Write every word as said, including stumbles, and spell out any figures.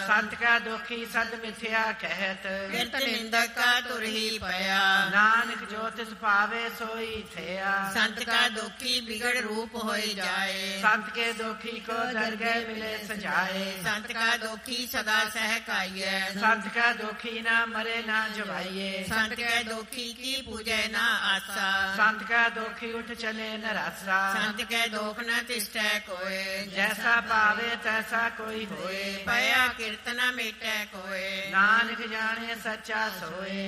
ਸੰਤ ਕਾ ਦੁਖੀ ਸਦ ਮਿਥਿਆ ਕਹਿਤ, ਕਿਰਤ ਨਿੰਦਕ ਕਾ ਤੁਰ ਹੀ ਪਿਆ। ਨਾਨਕ ਜੋ ਤਿਸ ਭਾਵੇ ਸੋਈ ਥਿਆ। ਸੰਤ ਕਾ ਦੁਖੀ ਬਿਗੜ ਰੂਪ ਹੋਈ ਜਾਏ, ਸੰਤ ਕੇ ਦੁਖੀ ਕੋ ਦਰਗਹਿ ਮਿਲੇ ਸਜਾਏ। ਸੰਤ ਕਾ ਦੁਖੀ ਸਦਾ ਸਹਿਕਾਈਐ, ਸੰਤ ਕਾ ਦੁਖੀ ਨਾ ਮਰੇ ਨਾ ਜਵਾਈਏ। ਸੰਤ ਕੈ ਦੁਖੀ ਕੀ ਪੂਜੈ ਨਾ ਆਸਾ, ਸੰਤ ਕਾ ਦੁਖੀ ਉਠ ਚਲੇ ਨਰਾਸਾ। ਸੰਤ ਕੈ ਦੁਖ ਨ ਤਿਸਟੈ ਕੋਇ, ਜੈਸਾ ਪਾਵੇ ਤੈਸਾ ਕੋਈ ਹੋਏ। ਪਿਆ ਕਿਰਤ ਨ ਮੇਟੈ ਕੋਇ। ਨਾਨਕ ਜਾਣੇ ਸੱਚਾ ਸੋਏ।